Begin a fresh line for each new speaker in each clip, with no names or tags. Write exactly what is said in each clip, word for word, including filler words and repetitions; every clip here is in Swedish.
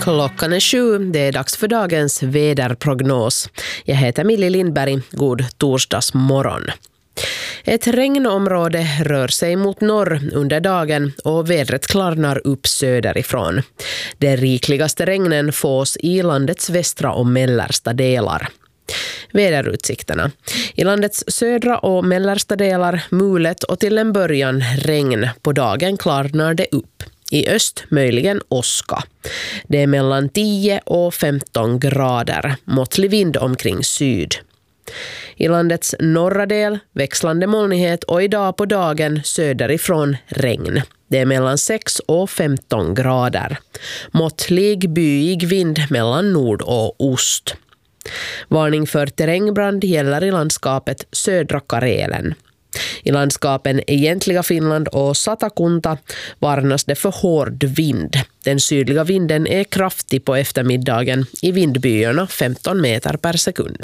Klockan är sju, det är dags för dagens väderprognos. Jag heter Millie Lindberg, god torsdagsmorgon. Ett regnområde rör sig mot norr under dagen och vädret klarnar upp söderifrån. De rikligaste regnen fås i landets västra och mellersta delar. Väderutsikterna. I landets södra och mellersta delar mulet och till en början regn. På dagen klarnar det upp. I öst möjligen åska. Det är mellan tio och femton grader. Måttlig vind omkring syd. I landets norra del växlande molnighet och idag på dagen söderifrån regn. Det är mellan sex och femton grader. Måttlig byig vind mellan nord och ost. Varning för terrängbrand gäller i landskapet södra Karelen. I landskapen Egentliga Finland och Satakunta varnas det för hård vind. Den sydliga vinden är kraftig på eftermiddagen i vindbyarna femton meter per sekund.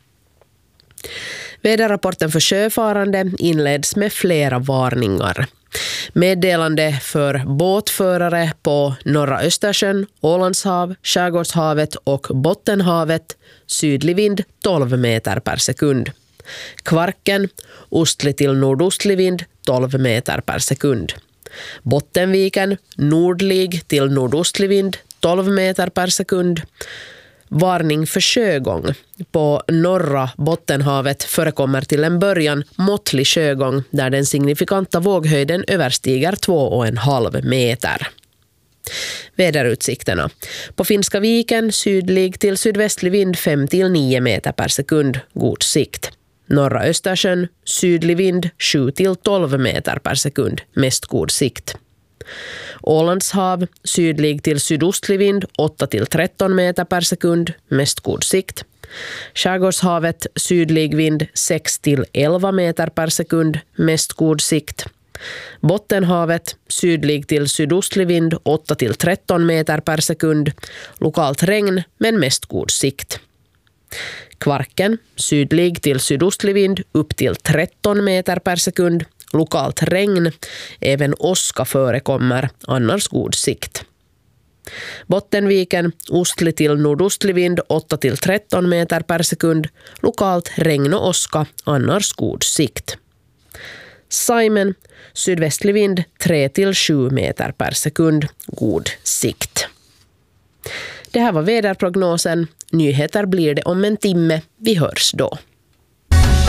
Väderrapporten för sjöfarande inleds med flera varningar. Meddelande för båtförare på norra Östersjön, Ålandshav, Skärgårdshavet och Bottenhavet, sydlig vind tolv meter per sekund. Kvarken, ostlig till nordostlig vind tolv meter per sekund. Bottenviken, nordlig till nordostlig vind tolv meter per sekund. Varning för sjögång. På norra Bottenhavet förekommer till en början måttlig sjögång där den signifikanta våghöjden överstiger två och en halv meter. Väderutsikterna. På Finska viken sydlig till sydvästlig vind fem till nio meter per sekund, god sikt. Norra Östersjön sydlig vind sju till tolv meter per sekund, mest god sikt. Ålandshav sydlig till sydostlig vind åtta till tretton meter per sekund, mest god sikt. Skärgårdshavet sydlig vind sex till elva meter per sekund, mest god sikt. Bottenhavet sydlig till sydostlig vind åtta till tretton meter per sekund, lokalt regn men mest god sikt. Kvarken sydlig till sydostlig vind upp till tretton meter per sekund, lokalt regn, även åska förekommer, annars god sikt. Bottenviken ostlig till nordostlig vind åtta till tretton meter per sekund, lokalt regn och åska, annars god sikt. Saimen sydvästlig vind tre till sju meter per sekund, god sikt. Det här var väderprognosen. Nyheter blir det om en timme. Vi hörs då.